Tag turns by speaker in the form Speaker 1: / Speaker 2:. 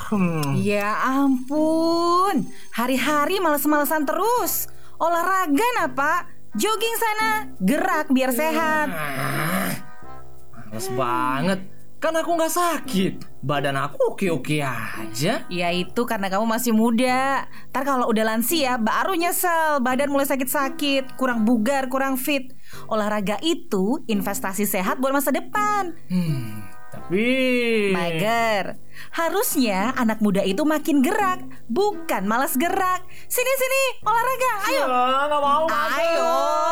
Speaker 1: Ya ampun, hari-hari males-malesan terus. Olahraga apa? Jogging sana, gerak biar sehat.
Speaker 2: Males banget. Kan aku nggak sakit. Badan aku oke-oke aja.
Speaker 1: Ya itu karena kamu masih muda. Ntar kalau udah lansia baru nyesel, badan mulai sakit-sakit, kurang bugar, kurang fit. Olahraga itu investasi sehat buat masa depan.
Speaker 2: Tapi
Speaker 1: Mager. Harusnya anak muda itu makin gerak, bukan malas gerak. Sini olahraga, ayo.
Speaker 2: nggak mau.
Speaker 1: Ayo.